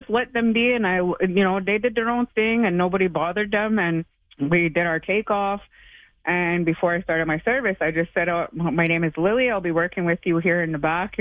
just let them be. And they did their own thing and nobody bothered them. And we did our takeoff. And before I started my service, I just said, oh, my name is Lily. I'll be working with you here in the back.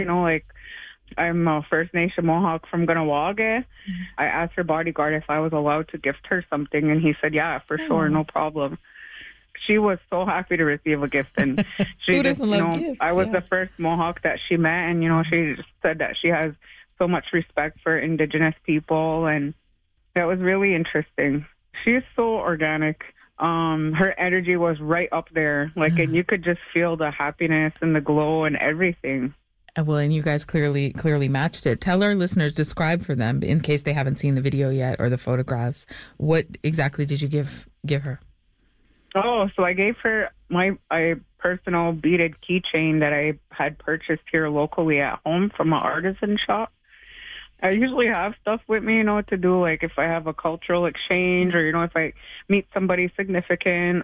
I'm a First Nation Mohawk from Ganawage. I asked her bodyguard if I was allowed to gift her something. And he said, yeah, for sure. No problem. She was so happy to receive a gift. And she Who doesn't love gifts? I was the first Mohawk that she met. And, she just said that she has so much respect for Indigenous people. And that was really interesting. She's so organic. Her energy was right up there. And you could just feel the happiness and the glow and everything. Well, and you guys clearly matched it. Tell our listeners, describe for them, in case they haven't seen the video yet or the photographs, what exactly did you give her? Oh, so I gave her my personal beaded keychain that I had purchased here locally at home from an artisan shop. I usually have stuff with me, to do, if I have a cultural exchange or, if I meet somebody significant.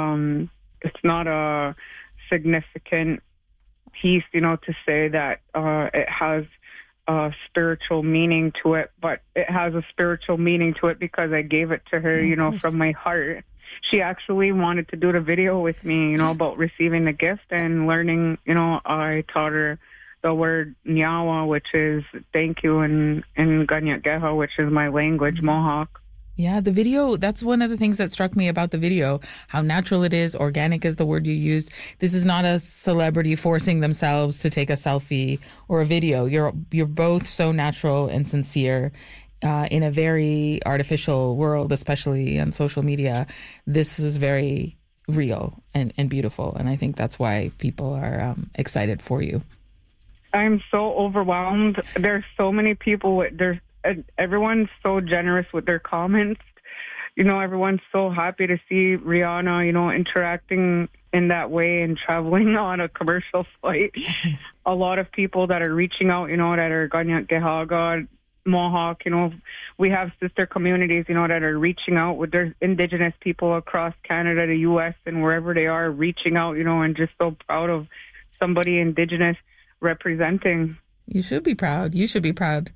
It's not a significant piece, to say that it has a spiritual meaning to it, but it has a spiritual meaning to it because I gave it to her, from my heart. She actually wanted to do the video with me, about receiving the gift and learning, I taught her the word Nyawa, which is thank you, in Ganyatgeha, which is my language, Mohawk. Yeah, the video, that's one of the things that struck me about the video, how natural it is, organic is the word you used. This is not a celebrity forcing themselves to take a selfie or a video. You're both so natural and sincere in a very artificial world, especially on social media. This is very real and beautiful, and I think that's why people are excited for you. I'm so overwhelmed. There's so many people. Everyone's so generous with their comments. Everyone's so happy to see Rihanna, interacting in that way and traveling on a commercial flight. A lot of people that are reaching out, that are Ganyatgehaga, Mohawk, we have sister communities, that are reaching out with their Indigenous people across Canada, the U.S., and wherever they are, reaching out, and just so proud of somebody Indigenous representing. You should be proud. You should be proud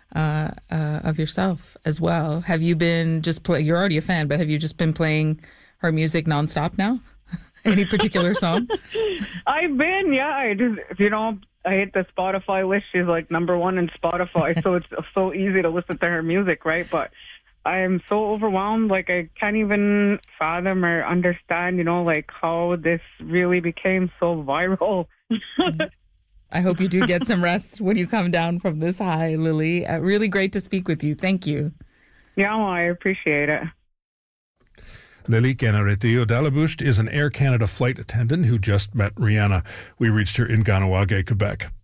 of yourself as well. Have you been you're already a fan, but have you just been playing her music nonstop now? Any particular song? I've been, yeah. I just, I hit the Spotify list. She's number one in Spotify, so it's so easy to listen to her music, right? But I am so overwhelmed. I can't even fathom or understand, how this really became so viral. I hope you do get some rest when you come down from this high, Lily. Really great to speak with you. Thank you. Yeah, well, I appreciate it. Lily Kenaretio Dalabust is an Air Canada flight attendant who just met Rihanna. We reached her in Ganawage, Quebec.